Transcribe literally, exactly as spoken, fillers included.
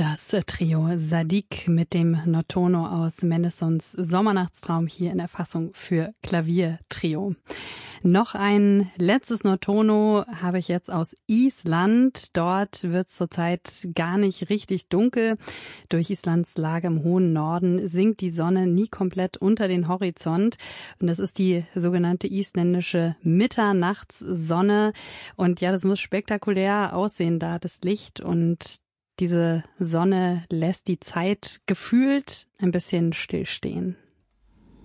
Das Trio Zadig mit dem Notturno aus Mendelssohns Sommernachtstraum hier in der Fassung für Klaviertrio. Noch ein letztes Notturno habe ich jetzt aus Island. Dort wird es zurzeit gar nicht richtig dunkel. Durch Islands Lage im hohen Norden sinkt die Sonne nie komplett unter den Horizont. Und das ist die sogenannte isländische Mitternachtssonne. Und ja, das muss spektakulär aussehen, da das Licht und diese Sonne lässt die Zeit gefühlt ein bisschen stillstehen.